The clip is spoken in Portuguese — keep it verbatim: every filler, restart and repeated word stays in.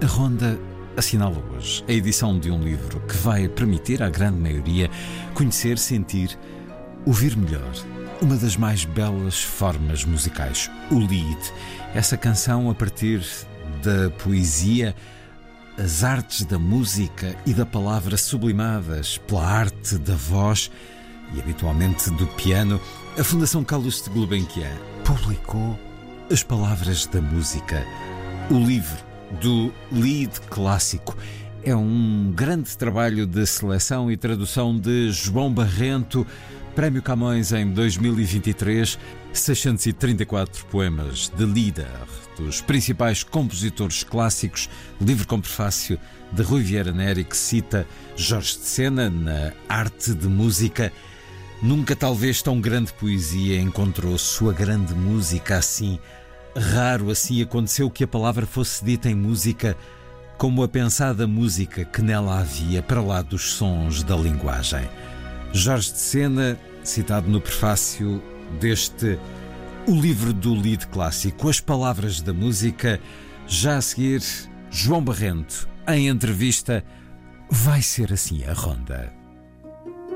A Ronda assinala hoje a edição de um livro que vai permitir à grande maioria conhecer, sentir, ouvir melhor uma das mais belas formas musicais, o lead. Essa canção a partir da poesia, as artes da música e da palavra sublimadas pela arte da voz e habitualmente do piano. A Fundação Calouste Gulbenkian publicou As Palavras da Música, o livro do lead clássico. É um grande trabalho de seleção e tradução de João Barrento, Prémio Camões em dois mil e vinte e três, seiscentos e trinta e quatro poemas de Lieder, dos principais compositores clássicos, livro com prefácio de Rui Vieira Neri, que cita Jorge de Sena na arte de música. Nunca talvez tão grande poesia encontrou sua grande música assim. Raro assim aconteceu que a palavra fosse dita em música como a pensada música que nela havia para lá dos sons da linguagem. Jorge de Sena, citado no prefácio deste o livro do lead clássico, As Palavras da Música. Já a seguir, João Barrento, em entrevista. Vai ser assim a Ronda.